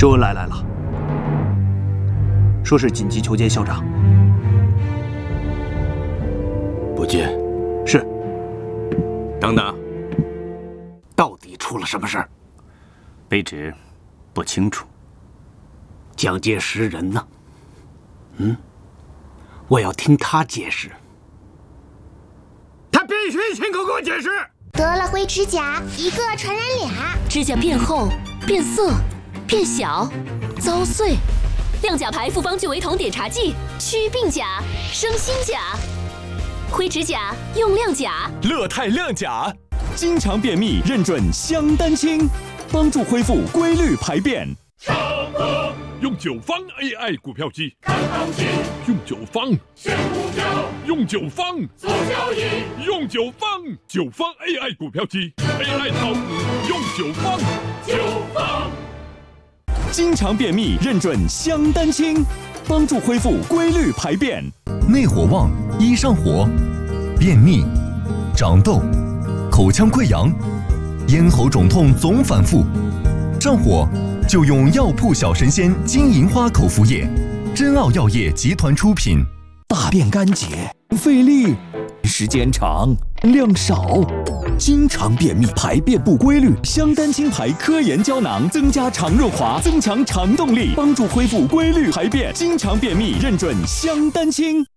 周恩来来了，说是紧急求见校长。 不见。 是。 等等，到底出了什么事儿？ 卑职不清楚。 蒋介石人呢？我要听他解释。他必须亲口给我解释。 得了灰指甲，一个传染俩， 指甲变厚、变色、变小、遭碎。亮甲牌复方聚维酮碘茶剂，祛病甲、生新甲。灰指甲用亮甲， 乐泰亮甲，经常便秘认准香丹清，帮助恢复规律排便。 长歌用9方 AI 股票机，看行情；用9方选股票，用9方做交易，用9方9方 AI 股票机 ，AI 炒股用9方9方。 经常便秘认准香丹清，帮助恢复规律排便。 内火旺，易上火，便秘、长痘、口腔溃疡、咽喉肿痛总反复，上火就用药铺小神仙金银花口服液，真奥药业集团出品。 大便干结，费力，时间长，量少，经常便秘，排便不规律。香丹清牌科研胶囊增加肠润滑，增强肠动力，帮助恢复规律排便。经常便秘认准香丹清。